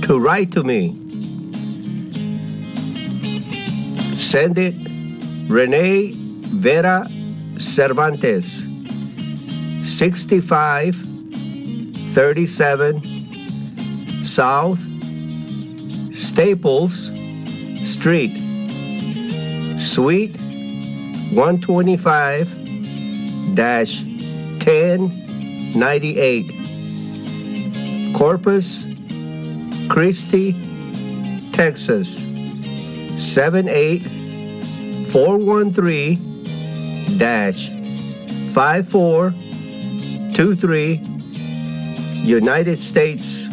to write to me. Send it, Rene Vera Cervantes, 6537 South Staples Street, Suite 125-1098, Corpus Christi, Texas, 78413-5423, United States.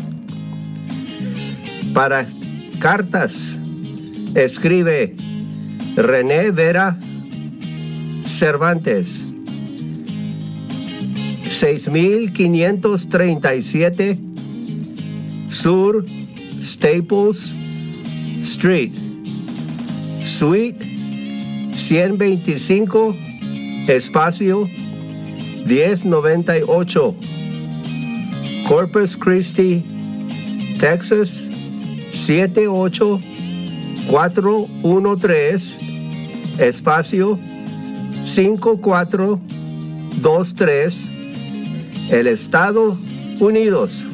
Para cartas, escribe René Vera Cervantes, 6537 Sur Staples Street, Suite 125, espacio 1098, Corpus Christi, Texas, 78413, espacio 5423, el Estados Unidos.